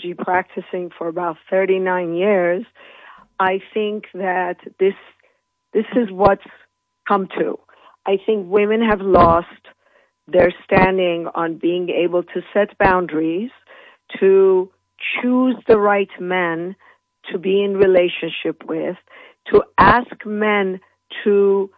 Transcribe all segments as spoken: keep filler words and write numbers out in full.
psychology, practicing for about thirty-nine years, I think that this this is what's come to. I think women have lost their standing on being able to set boundaries, to choose the right men to be in relationship with, to ask men to,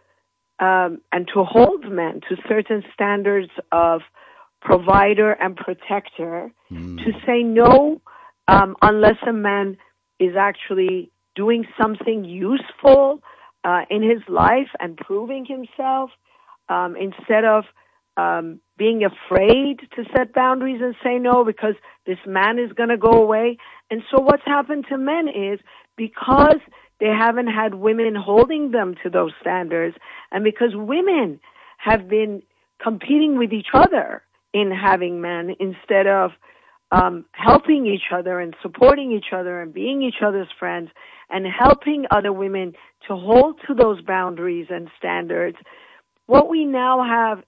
um, and to hold men to certain standards of provider and protector, mm. to say no um, unless a man is actually doing something useful uh, in his life and proving himself, um, instead of um, being afraid to set boundaries and say no because this man is going to go away. And so what's happened to men is because they haven't had women holding them to those standards, and because women have been competing with each other in having men instead of um, helping each other and supporting each other and being each other's friends and helping other women to hold to those boundaries and standards, what we now have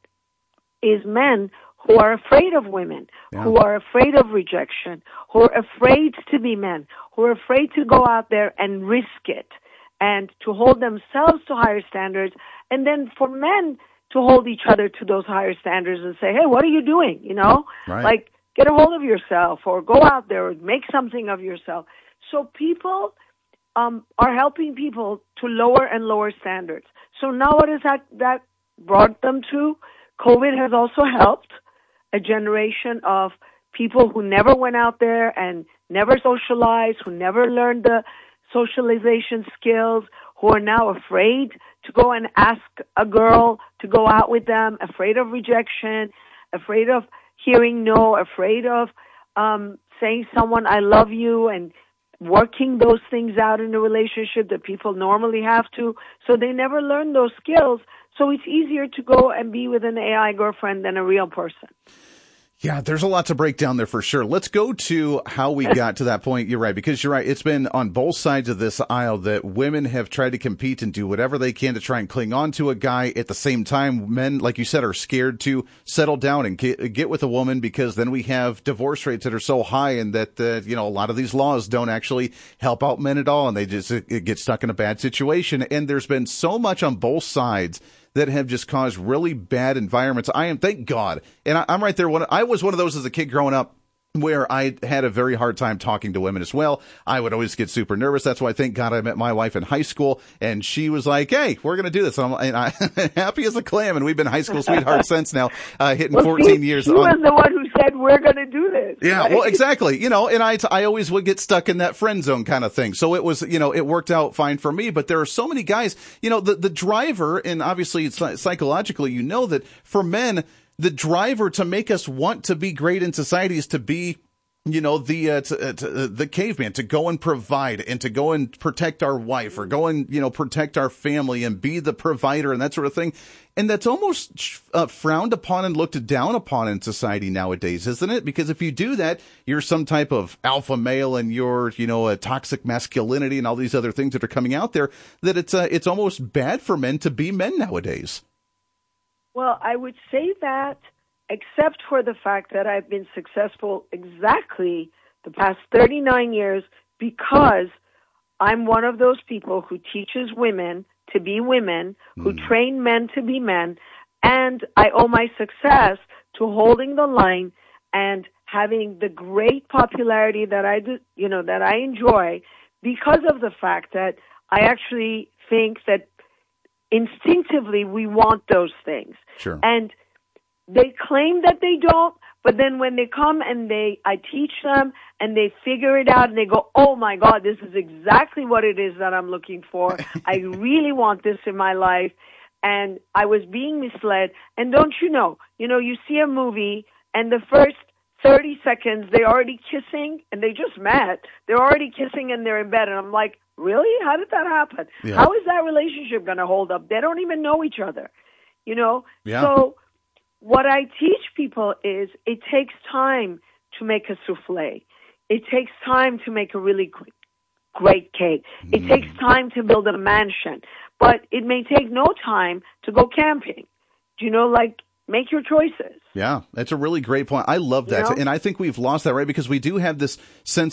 is men who are afraid of women, yeah. who are afraid of rejection, who are afraid to be men, who are afraid to go out there and risk it and to hold themselves to higher standards, and then for men to hold each other to those higher standards and say, hey, what are you doing? You know, right. like get a hold of yourself or go out there or make something of yourself. So people um, are helping people to lower and lower standards. So now what has that, that brought them to? COVID has also helped a generation of people who never went out there and never socialized, who never learned the socialization skills, who are now afraid to go and ask a girl to go out with them, afraid of rejection, afraid of hearing no, afraid of um, saying someone, I love you, and working those things out in a relationship that people normally have to. So they never learn those skills. So it's easier to go and be with an A I girlfriend than a real person. Yeah, there's a lot to break down there for sure. Let's go to how we got to that point. You're right, because you're right. It's been on both sides of this aisle that women have tried to compete and do whatever they can to try and cling on to a guy. At the same time, men, like you said, are scared to settle down and get, get with a woman because then we have divorce rates that are so high and that, uh, you know, a lot of these laws don't actually help out men at all, and they just uh, get stuck in a bad situation. And there's been so much on both sides that have just caused really bad environments. I am, thank God. And I, I'm right there. When I was one of those as a kid growing up, where I had a very hard time talking to women as well. I would always get super nervous. That's why, thank God, I met my wife in high school, and she was like, hey, we're going to do this. And I'm, and I'm happy as a clam, and we've been high school sweethearts since now, uh, hitting well, fourteen see, years. She was the one who said, we're going to do this. Yeah, right? well, exactly. You know, and I, I always would get stuck in that friend zone kind of thing. So it was, you know, it worked out fine for me, but there are so many guys, you know, the, the driver, and obviously it's psychologically, you know that for men, the driver to make us want to be great in society is to be, you know, the, uh, to, uh, to, uh, the caveman, to go and provide and to go and protect our wife or go and, you know, protect our family and be the provider and that sort of thing. And that's almost uh, frowned upon and looked down upon in society nowadays, isn't it? Because if you do that, you're some type of alpha male and you're, you know, a toxic masculinity and all these other things that are coming out there, that it's, uh, it's almost bad for men to be men nowadays. Well, I would say that, except for the fact that I've been successful exactly the past thirty-nine years because I'm one of those people who teaches women to be women, who mm. train men to be men, and I owe my success to holding the line and having the great popularity that I do, you know, that I enjoy because of the fact that I actually think that instinctively we want those things. Sure. And they claim that they don't, but then when they come and they, I teach them and they figure it out and they go, oh my God, this is exactly what it is that I'm looking for. I really want this in my life. And I was being misled. And don't you know, you know, you see a movie and the first thirty seconds, they're already kissing and they just met. They're already kissing and they're in bed. And I'm like, really? How did that happen? Yeah. How is that relationship going to hold up? They don't even know each other, you know? Yeah. So what I teach people is it takes time to make a souffle. It takes time to make a really great cake. It mm. takes time to build a mansion. But it may take no time to go camping. Do you know, like, make your choices. Yeah, that's a really great point. I love that. You know? And I think we've lost that, right? Because we do have this sense